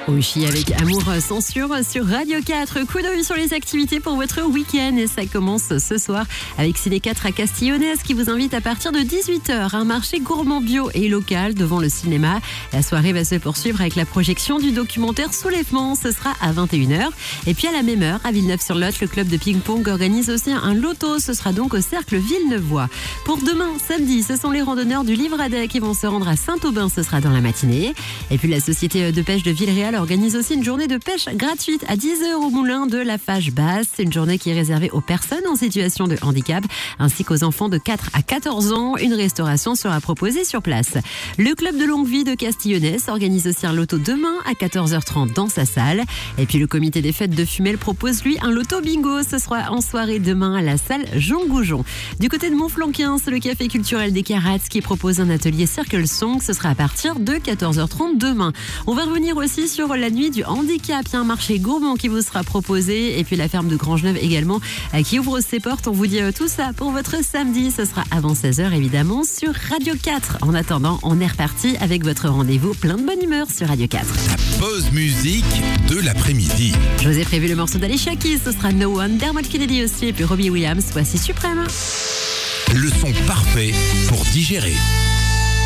Oshi avec Amour Censure sur Radio 4. Coup d'œil sur les activités pour votre week-end et ça commence ce soir avec Ciné 4 à Castillonnès qui vous invite à partir de 18h à un marché gourmand bio et local devant le cinéma. La soirée va se poursuivre avec la projection du documentaire Soulèvement. Ce sera à 21h. Et puis à la même heure, à Villeneuve-sur-Lot, le club de ping-pong organise aussi un loto. Ce sera donc au Cercle Villeneuvois. Pour demain, samedi, ce sont les randonneurs du Livradet qui vont se rendre à Saint-Aubin. Ce sera dans la matinée. Et puis la société de pêche de Villeréal organise aussi une journée de pêche gratuite à 10h au moulin de la Fage Basse. C'est une journée qui est réservée aux personnes en situation de handicap ainsi qu'aux enfants de 4 à 14 ans. Une restauration sera proposée sur place. Le club de longue vie de Castillonnès organise aussi un loto demain à 14h30 dans sa salle. Et puis le comité des fêtes de Fumel propose lui un loto bingo. Ce sera en soirée demain à la salle Jean Goujon. Du côté de Montflanquin, c'est le café culturel des Carats qui propose un atelier Circle Song. Ce sera à partir de 14h30 demain. On va revenir aussi sur la nuit du handicap. Il y a un marché gourmand qui vous sera proposé et puis la ferme de Grangeneuve également qui ouvre ses portes. On vous dit tout ça pour votre samedi. Ce sera avant 16h évidemment sur Radio 4. En attendant, on est reparti avec votre rendez-vous plein de bonne humeur sur Radio 4. La pause musique de l'après-midi. Je vous ai prévu le morceau d'Alicia Keys. Ce sera No One, Dermot Kennedy aussi et puis Robbie Williams. Voici Suprême. Le son parfait pour digérer.